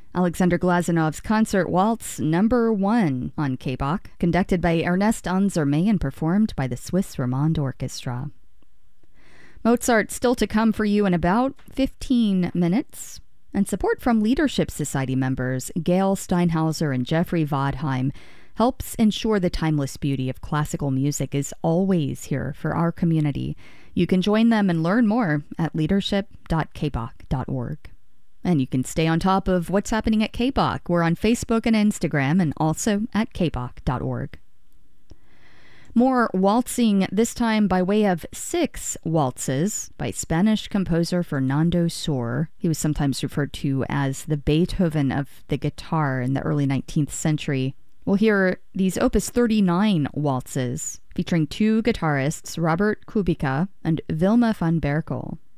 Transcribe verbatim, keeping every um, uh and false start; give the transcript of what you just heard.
Alexander Glazunov's Concert Waltz Number One on K B O C, conducted by Ernest Ansermet and performed by the Swiss Romande Orchestra. Mozart still to come for you in about fifteen minutes. And support from Leadership Society members Gail Steinhauser and Jeffrey Vodheim helps ensure the timeless beauty of classical music is always here for our community. You can join them and learn more at leadership dot k b o c dot org. And you can stay on top of what's happening at K B O C. We're on Facebook and Instagram and also at k b o c dot org. More waltzing, this time by way of Six Waltzes by Spanish composer Fernando Sor. He was sometimes referred to as the Beethoven of the guitar in the early nineteenth century. We'll hear these Opus thirty-nine waltzes featuring two guitarists, Robert Kubica and Wilma van Berkel.